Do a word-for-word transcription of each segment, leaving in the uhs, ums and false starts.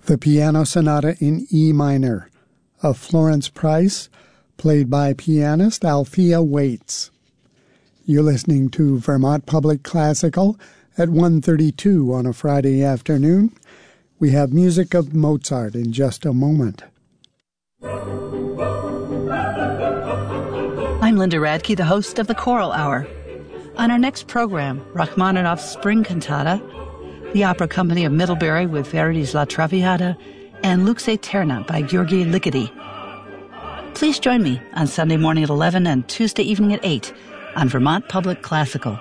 The Piano Sonata in E minor of Florence Price, played by pianist Althea Waits. You're listening to Vermont Public Classical at one thirty-two on a Friday afternoon. We have music of Mozart in just a moment. I'm Linda Radke, the host of the Choral Hour. On our next program, Rachmaninoff's Spring Cantata, the Opera Company of Middlebury with Verdi's La Traviata, and Lux Aeterna by György Ligeti. Please join me on Sunday morning at eleven and Tuesday evening at eight on Vermont Public Classical.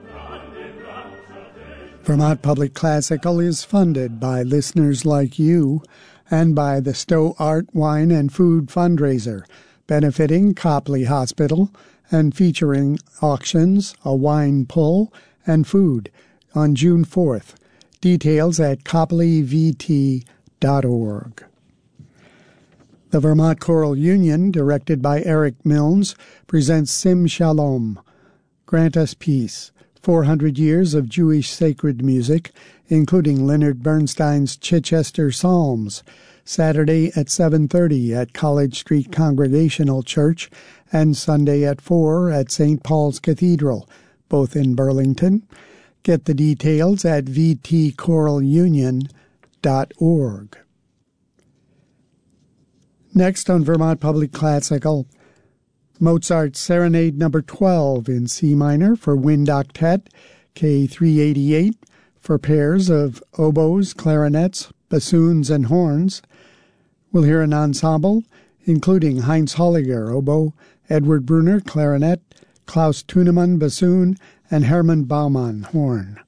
Vermont Public Classical is funded by listeners like you and by the Stowe Art, Wine, and Food fundraiser, benefiting Copley Hospital and featuring auctions, a wine pull, and food on June fourth. Details at copley v t dot org. The Vermont Choral Union, directed by Eric Milnes, presents Sim Shalom, Grant Us Peace, four hundred years of Jewish sacred music, including Leonard Bernstein's Chichester Psalms, Saturday at seven thirty at College Street Congregational Church and Sunday at four at Saint Paul's Cathedral, both in Burlington. Get the details at v t choral union dot org. Next on Vermont Public Classical, Mozart's Serenade Number twelve in C minor for wind octet, K three eighty-eight, for pairs of oboes, clarinets, bassoons, and horns. We'll hear an ensemble, including Heinz Holliger, oboe, Edward Brunner, clarinet, Klaus Tunemann, bassoon, and Hermann Baumann, horn.